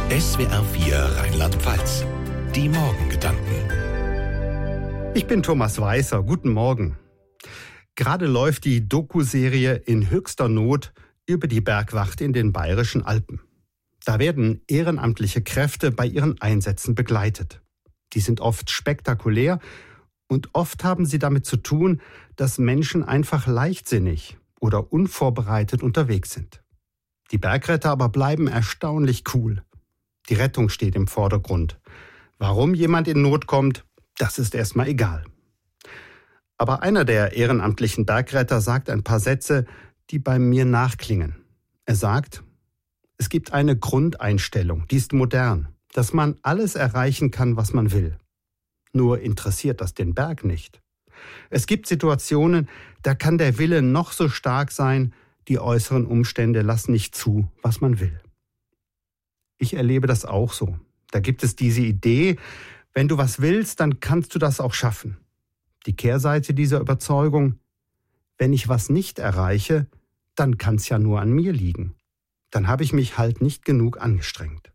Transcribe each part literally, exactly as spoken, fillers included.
S W R vier Rheinland-Pfalz. Die Morgengedanken. Ich bin Thomas Weißer. Guten Morgen. Gerade läuft die Doku-Serie In höchster Not über die Bergwacht in den Bayerischen Alpen. Da werden ehrenamtliche Kräfte bei ihren Einsätzen begleitet. Die sind oft spektakulär und oft haben sie damit zu tun, dass Menschen einfach leichtsinnig oder unvorbereitet unterwegs sind. Die Bergretter aber bleiben erstaunlich cool. Die Rettung steht im Vordergrund. Warum jemand in Not kommt, das ist erstmal egal. Aber einer der ehrenamtlichen Bergretter sagt ein paar Sätze, die bei mir nachklingen. Er sagt, es gibt eine Grundeinstellung, die ist modern, dass man alles erreichen kann, was man will. Nur interessiert das den Berg nicht. Es gibt Situationen, da kann der Wille noch so stark sein, die äußeren Umstände lassen nicht zu, was man will. Ich erlebe das auch so. Da gibt es diese Idee, wenn du was willst, dann kannst du das auch schaffen. Die Kehrseite dieser Überzeugung, wenn ich was nicht erreiche, dann kann es ja nur an mir liegen. Dann habe ich mich halt nicht genug angestrengt.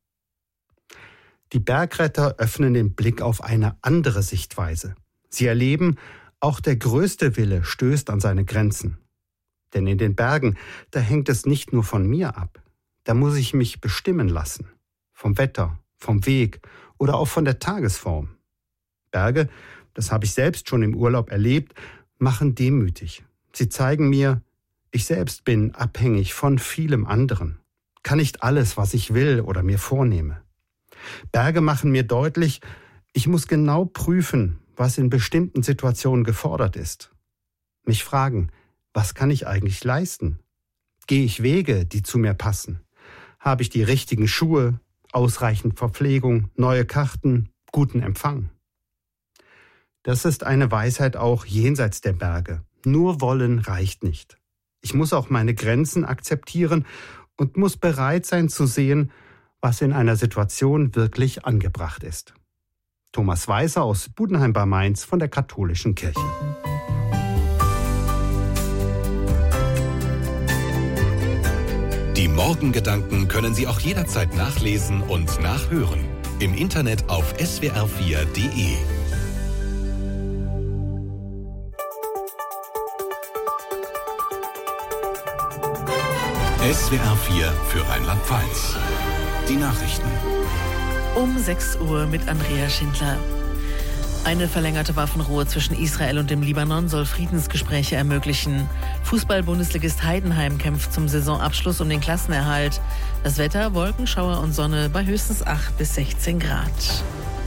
Die Bergretter öffnen den Blick auf eine andere Sichtweise. Sie erleben, auch der größte Wille stößt an seine Grenzen. Denn in den Bergen, da hängt es nicht nur von mir ab. Da muss ich mich bestimmen lassen. Vom Wetter, vom Weg oder auch von der Tagesform. Berge, das habe ich selbst schon im Urlaub erlebt, machen demütig. Sie zeigen mir, ich selbst bin abhängig von vielem anderen. Kann nicht alles, was ich will oder mir vornehme. Berge machen mir deutlich, ich muss genau prüfen, was in bestimmten Situationen gefordert ist. Mich fragen, was kann ich eigentlich leisten? Gehe ich Wege, die zu mir passen? Habe ich die richtigen Schuhe, ausreichend Verpflegung, neue Karten, guten Empfang? Das ist eine Weisheit auch jenseits der Berge. Nur wollen reicht nicht. Ich muss auch meine Grenzen akzeptieren und muss bereit sein zu sehen, was in einer Situation wirklich angebracht ist. Thomas Weißer aus Budenheim bei Mainz von der Katholischen Kirche. Die Morgengedanken können Sie auch jederzeit nachlesen und nachhören. Im Internet auf S W R vier Punkt de. S W R vier für Rheinland-Pfalz. Die Nachrichten. Um sechs Uhr mit Andrea Schindler. Eine verlängerte Waffenruhe zwischen Israel und dem Libanon soll Friedensgespräche ermöglichen. Fußball-Bundesligist Heidenheim kämpft zum Saisonabschluss um den Klassenerhalt. Das Wetter, Wolken, Schauer und Sonne bei höchstens acht bis sechzehn Grad.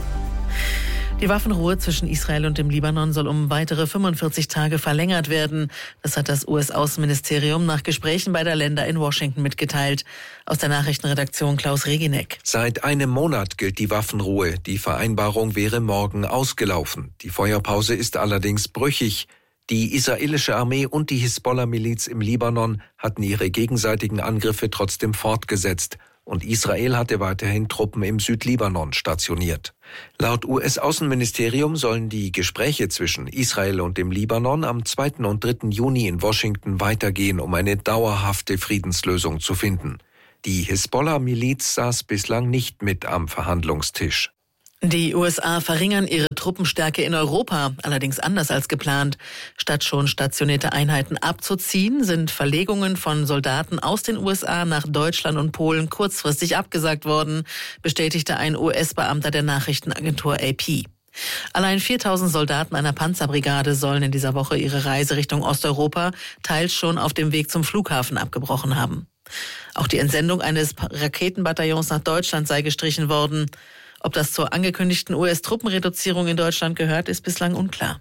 Die Waffenruhe zwischen Israel und dem Libanon soll um weitere fünfundvierzig Tage verlängert werden. Das hat das U S-Außenministerium nach Gesprächen beider Länder in Washington mitgeteilt. Aus der Nachrichtenredaktion Klaus Regineck. Seit einem Monat gilt die Waffenruhe. Die Vereinbarung wäre morgen ausgelaufen. Die Feuerpause ist allerdings brüchig. Die israelische Armee und die Hisbollah-Miliz im Libanon hatten ihre gegenseitigen Angriffe trotzdem fortgesetzt. Und Israel hatte weiterhin Truppen im Südlibanon stationiert. Laut U S-Außenministerium sollen die Gespräche zwischen Israel und dem Libanon am zweiten und dritten Juni in Washington weitergehen, um eine dauerhafte Friedenslösung zu finden. Die Hisbollah-Miliz saß bislang nicht mit am Verhandlungstisch. Die U S A verringern ihre Truppenstärke in Europa, allerdings anders als geplant. Statt schon stationierte Einheiten abzuziehen, sind Verlegungen von Soldaten aus den U S A nach Deutschland und Polen kurzfristig abgesagt worden, bestätigte ein U S-Beamter der Nachrichtenagentur A P. Allein viertausend Soldaten einer Panzerbrigade sollen in dieser Woche ihre Reise Richtung Osteuropa teils schon auf dem Weg zum Flughafen abgebrochen haben. Auch die Entsendung eines Raketenbataillons nach Deutschland sei gestrichen worden. Ob das zur angekündigten U S-Truppenreduzierung in Deutschland gehört, ist bislang unklar.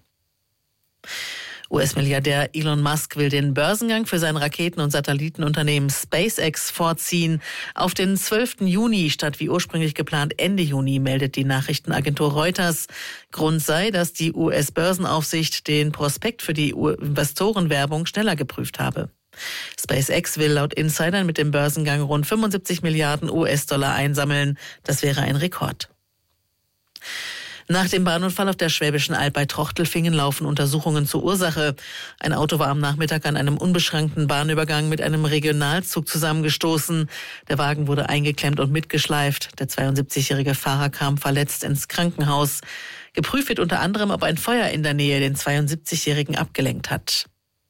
U S-Milliardär Elon Musk will den Börsengang für sein Raketen- und Satellitenunternehmen SpaceX vorziehen. Auf den zwölften Juni statt wie ursprünglich geplant Ende Juni, meldet die Nachrichtenagentur Reuters. Grund sei, dass die U S-Börsenaufsicht den Prospekt für die Investorenwerbung schneller geprüft habe. SpaceX will laut Insidern mit dem Börsengang rund fünfundsiebzig Milliarden U S-Dollar einsammeln. Das wäre ein Rekord. Nach dem Bahnunfall auf der Schwäbischen Alb bei Trochtelfingen laufen Untersuchungen zur Ursache. Ein Auto war am Nachmittag an einem unbeschränkten Bahnübergang mit einem Regionalzug zusammengestoßen. Der Wagen wurde eingeklemmt und mitgeschleift. Der zweiundsiebzigjährige Fahrer kam verletzt ins Krankenhaus. Geprüft wird unter anderem, ob ein Feuer in der Nähe den zweiundsiebzigjährigen abgelenkt hat.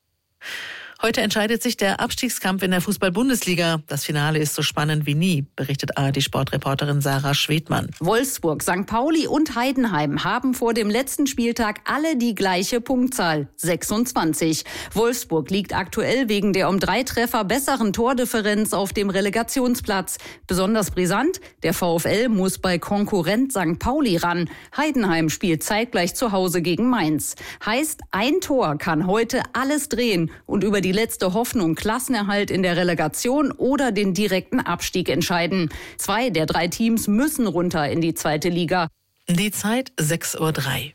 Heute entscheidet sich der Abstiegskampf in der Fußball-Bundesliga. Das Finale ist so spannend wie nie, berichtet A R D-Sportreporterin Sarah Schwedmann. Wolfsburg, Sankt Pauli und Heidenheim haben vor dem letzten Spieltag alle die gleiche Punktzahl, sechsundzwanzig. Wolfsburg liegt aktuell wegen der um drei Treffer besseren Tordifferenz auf dem Relegationsplatz. Besonders brisant, der VfL muss bei Konkurrent Sankt Pauli ran. Heidenheim spielt zeitgleich zu Hause gegen Mainz. Heißt, ein Tor kann heute alles drehen und über die letzte Hoffnung Klassenerhalt in der Relegation oder den direkten Abstieg entscheiden. Zwei der drei Teams müssen runter in die zweite Liga. Die Zeit sechs Uhr drei.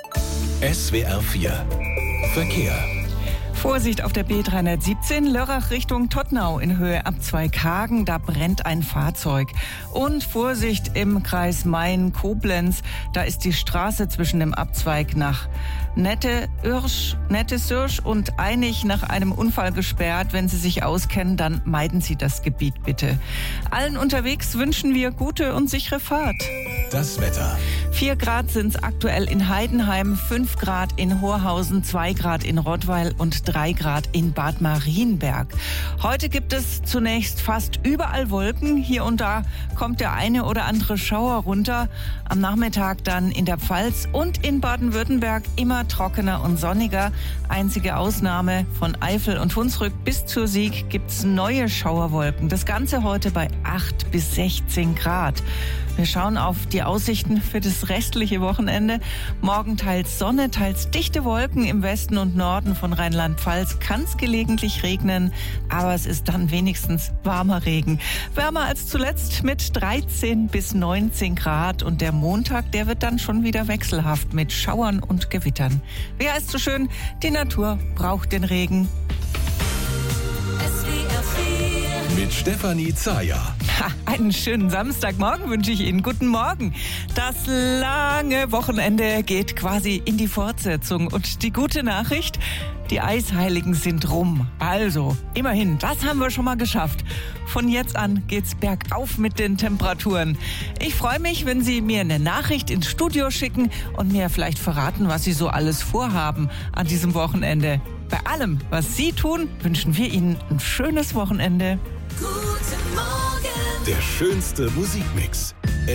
S W R vier Verkehr. Vorsicht auf der B dreihundertsiebzehn, Lörrach Richtung Todtnau in Höhe Abzweig Hagen, da brennt ein Fahrzeug. Und Vorsicht im Kreis Main-Koblenz, da ist die Straße zwischen dem Abzweig nach Nette-Irsch, Nettesirsch und Einig nach einem Unfall gesperrt. Wenn Sie sich auskennen, dann meiden Sie das Gebiet bitte. Allen unterwegs wünschen wir gute und sichere Fahrt. Das Wetter. Vier Grad sind es aktuell in Heidenheim, fünf Grad in Horhausen, zwei Grad in Rottweil und drei Grad in Bad Marienberg. Heute gibt es zunächst fast überall Wolken. Hier und da kommt der eine oder andere Schauer runter. Am Nachmittag dann in der Pfalz und in Baden-Württemberg immer trockener und sonniger. Einzige Ausnahme von Eifel und Hunsrück bis zur Sieg gibt's neue Schauerwolken. Das Ganze heute bei acht bis sechzehn Grad. Wir schauen auf die Aussichten für das restliche Wochenende. Morgen teils Sonne, teils dichte Wolken. Im Westen und Norden von Rheinland-Pfalz kann es gelegentlich regnen, aber es ist dann wenigstens warmer Regen. Wärmer als zuletzt mit dreizehn bis neunzehn Grad. Und der Montag, der wird dann schon wieder wechselhaft mit Schauern und Gewittern. Wie heißt so schön, die Natur braucht den Regen. Mit Stefanie Zayer. Ha, einen schönen Samstagmorgen wünsche ich Ihnen. Guten Morgen. Das lange Wochenende geht quasi in die Fortsetzung. Und die gute Nachricht, die Eisheiligen sind rum. Also, immerhin, das haben wir schon mal geschafft. Von jetzt an geht's bergauf mit den Temperaturen. Ich freue mich, wenn Sie mir eine Nachricht ins Studio schicken und mir vielleicht verraten, was Sie so alles vorhaben an diesem Wochenende. Bei allem, was Sie tun, wünschen wir Ihnen ein schönes Wochenende. Guten Morgen. Der schönste Musikmix.